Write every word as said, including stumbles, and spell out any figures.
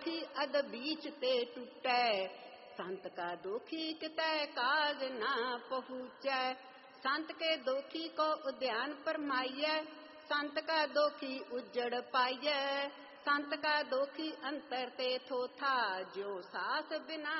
दोखी अद बीच ते टूटै, संत का दोखी कितै काज ना पहुँचै। संत के दोखी को उद्यान परमाइयै, संत का दोखी उजड़ पाइयै। संत का दोखी अंतर ते थोथा, ज्यो सास बिना